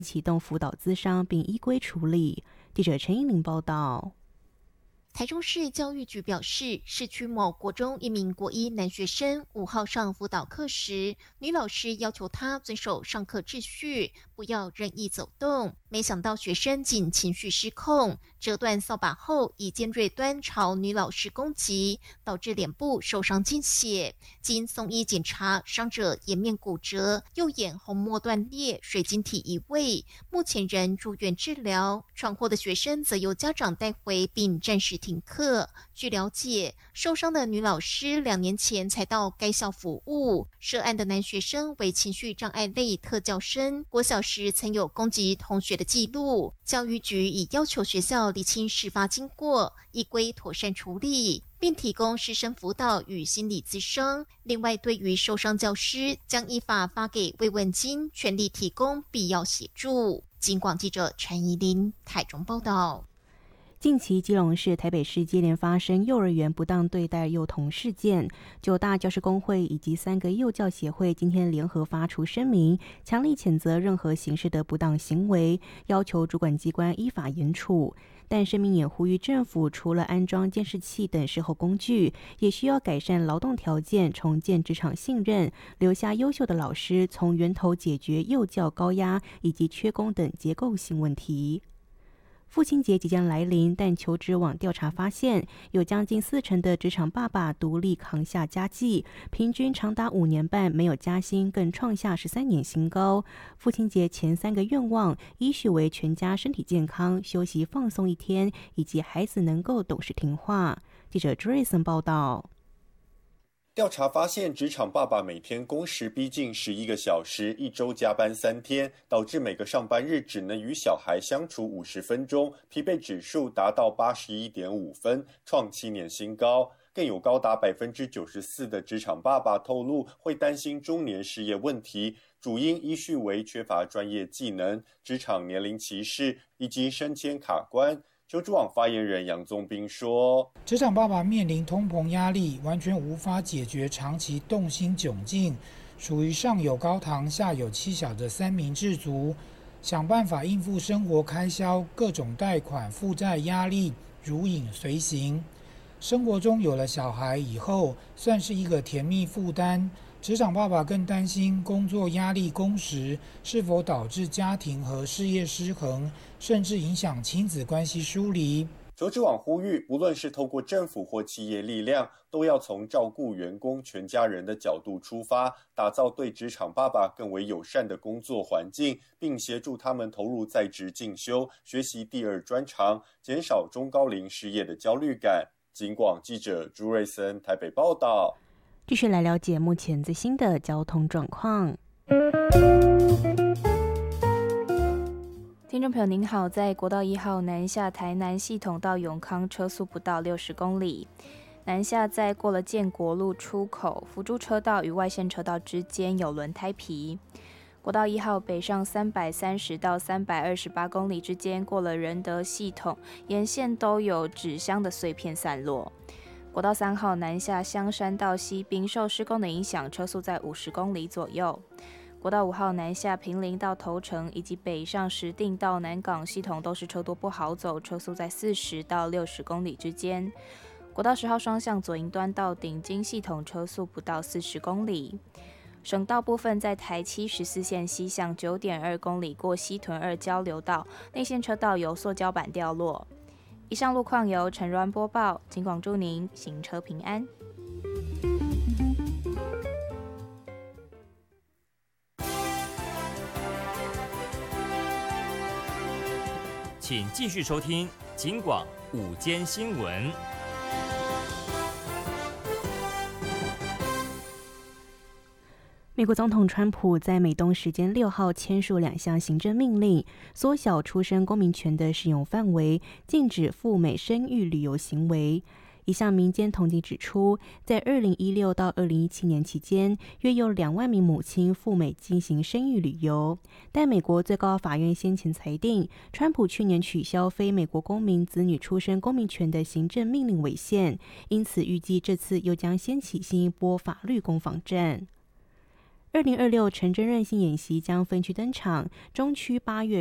启动辅导咨商并依规处理。记者陈依玲报道。 台中市教育局表示，市区某国中一名国一男学生5号上辅导课时，女老师要求他遵守上课秩序，不要任意走动。没想到学生竟情绪失控，折断扫把后以尖锐端朝女老师攻击，导致脸部受伤见血。经送医检查，伤者颜面骨折，右眼虹膜断裂，水晶体移位，目前仍住院治疗。闯祸的学生则由家长带回并暂时停课。据了解，受伤的女老师2年前才到该校服务。涉案的男学生为情绪障碍类特教生，国小时曾有攻击同学的记录。教育局已要求学校厘清事发经过，依规妥善处理，并提供师生辅导与心理咨商。另外，对于受伤教师，将依法发给慰问金，全力提供必要协助。警广记者陈怡琳台中报道。 近期基隆市、台北市接连发生幼儿园不当对待幼童事件，9大教师工会以及3个幼教协会今天联合发出声明，强力谴责任何形式的不当行为，要求主管机关依法严处。但声明也呼吁政府除了安装监视器等事后工具，也需要改善劳动条件，重建职场信任，留下优秀的老师，从源头解决幼教高压以及缺工等结构性问题。父亲节即将来临，但求职网调查发现，有将近40%的职场爸爸独立扛下家计，平均长达5年半没有加薪，更创下13年新高。父亲节前3个愿望依序为全家身体健康、休息放松1天，以及孩子能够懂事听话。记者 Jason 报道。 调查发现，职场爸爸每天工时逼近11个小时，一周加班3天，导致每个上班日只能与小孩相处50分钟，疲惫指数达到81.5分，创7年新高。更有高达94%的职场爸爸透露会担心中年失业问题，主因依序为缺乏专业技能、职场年龄歧视以及升迁卡关。求职网发言人杨宗斌说， 职场爸爸面临通膨压力，完全无法解决长期动心窘境，属于上有高堂下有妻小的三明治族，想办法应付生活开销，各种贷款负债压力如影随形。生活中有了小孩以后，算是一个甜蜜负担。职场爸爸更担心工作压力、工时是否导致家庭和事业失衡，甚至影响亲子关系疏离。 求职网呼吁，无论是透过政府或企业力量，都要从照顾员工全家人的角度出发，打造对职场爸爸更为友善的工作环境，并协助他们投入在职进修，学习第2专长，减少中高龄失业的焦虑感。警广记者朱瑞森台北报道。 继续来了解目前最新的交通状况。 听众朋友您好，在国道1号南下台南系统到永康车速不到60公里，南下在过了建国路出口辅助车道与外线车道之间有轮胎皮。国道1号北上330到328公里之间过了仁德系统，沿线都有纸箱的碎片散落。国道3号南下香山到西滨受施工的影响，车速在50公里左右。国道5号南下坪林到头城以及北上石碇到南港系统都是车多不好走，车速在40到60公里之间。国道10号双向左营端到顶金系统车速不到40公里。省道部分在台七14线西向 9.2 公里过西屯2交流道，内线车道有塑胶板掉落。以上路况由陈阮播报，警广祝您行车平安。 请继续收听警广午间新闻。 美国总统川普在美东时间6号签署2项行政命令，缩小出生公民权的适用范围，禁止赴美生育旅游行为。一项民间统计指出，在2016到2017年期间，约有2万名母亲赴美进行生育旅游。但美国最高法院先前裁定，川普去年取消非美国公民子女出生公民权的行政命令违宪，因此预计这次又将掀起新一波法律攻防战。 2026城镇韧性演习将分区登场，中区8月